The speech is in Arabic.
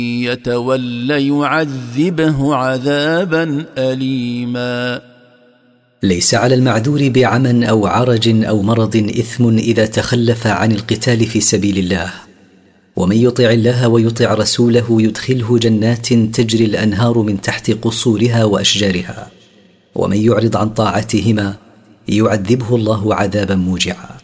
يتول يعذبه عذابا أليما. ليس على المعذور بعمى أو عرج أو مرض إثم إذا تخلف عن القتال في سبيل الله، ومن يطع الله ويطع رسوله يدخله جنات تجري الأنهار من تحت قصورها وأشجارها، ومن يعرض عن طاعتهما يعذبه الله عذابا موجعا.